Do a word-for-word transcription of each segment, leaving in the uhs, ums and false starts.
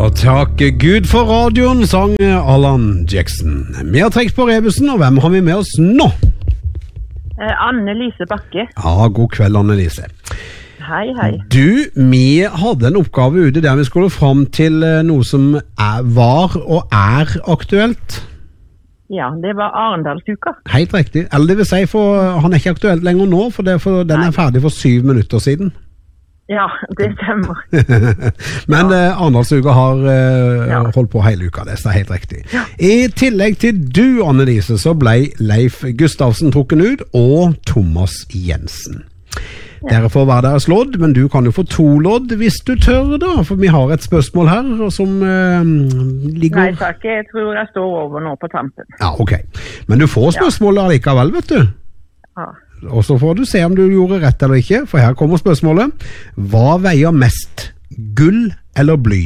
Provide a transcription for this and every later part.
Og takk Gud for radioen, sang Alan Jackson. Vi har trekt på rebusen, og hvem har vi med oss nå? Eh, Anne-Lise Bakke. Ja, god kveld Anne-Lise. Hei, hei. Du, vi hadde en oppgave ute der vi skulle fram til noe som er, var og er aktuelt. Ja, det var Arendalsuka. Helt riktig. Eller det vil si, for han er ikke aktuelt lenger nå, for, det, for den er ferdig for syv minutter siden. Ja, det stemmer. Men ja. eh, Arendalsuka har eh, ja. holdt på hele uka, det er helt riktig. Ja. I tillegg til du, Anne-Lise, så ble Leif Gustavsen trukken ut, og Thomas Jensen. Ja. Dere får være der slådd, men du kan jo få to lodd hvis du tør da, for vi har et spørsmål her som eh, ligger... Nei takk, jeg tror jeg står over nå på tampen. Ja, ok. Men du får spørsmålet allikevel, vet du. Ja. Og så får du se om du gjorde rett eller ikke, for her kommer spørsmålet. Hva veier mest, gull eller bly?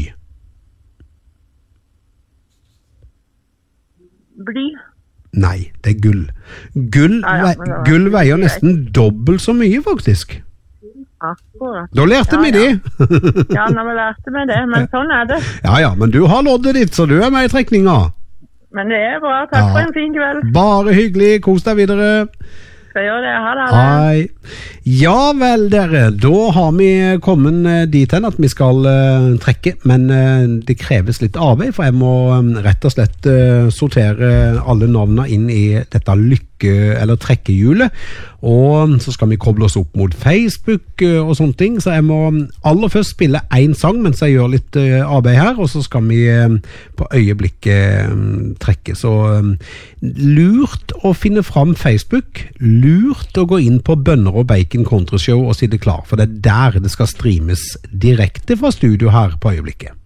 Bly? Nei, det er gull. Gull, ja, ja, ve gull veier nesten dobbelt så mye, faktisk. Akkurat. Da lærte ja, vi ja. det. Ja, nå vi lærte vi det, men sånn er det. Ja, ja, men du har loddet ditt, så du er med i trekninga. Men det er bra, takk ja. For en fin kveld. Bare hyggelig, kos deg videre. Skal gjøre det, ha det. Ha det. Hei. Ja vel dere, da har vi kommet dit hen at vi skal uh, trekke, men uh, det kreves litt arbeid, for jeg må um, rett og slett uh, sortere alle navnene inn i dette lykke- eller trekkehjulet, og så skal vi koble oss opp mot Facebook uh, og sånne ting, så jeg må aller først spille en sang mens jeg gjør litt uh, arbeid her, og så skal vi uh, på øyeblikket um, trekke, så um, lurt å finne fram Facebook, lurt å gå inn på Bønner og Bacon Countryshow og sitte klar, for det er der det skal streames direkte fra studio her på øyeblikket.